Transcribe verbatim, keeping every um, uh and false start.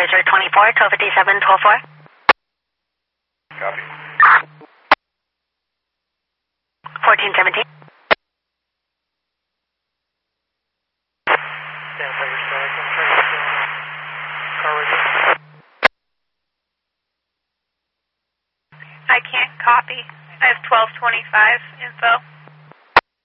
twenty-four, twelve fifty-seven, twelve four. Copy. fourteen seventeen. Stand by your static. I'm trying to car ready. I can't copy. I have twelve twenty-five info.